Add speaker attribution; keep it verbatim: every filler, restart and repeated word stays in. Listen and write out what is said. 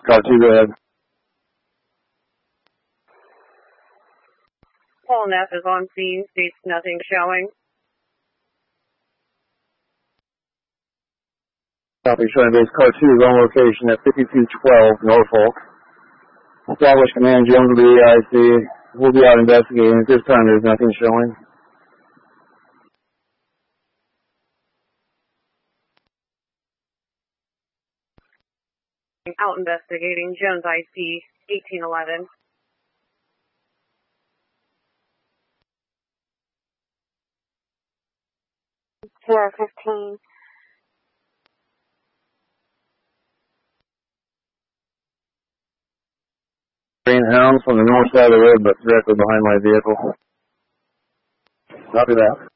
Speaker 1: Car two, go ahead.
Speaker 2: Paul Neff is on scene, states nothing showing.
Speaker 1: Copy, showing base car two is on location at fifty-two twelve Norfolk. Establish command Jones will be E I C. We'll be out investigating. At this time, there's nothing showing.
Speaker 2: Out investigating, Jones I C, eighteen eleven.
Speaker 3: Sierra fifteen.
Speaker 1: Greenhounds on the north side of the road, but directly behind my vehicle. Copy that.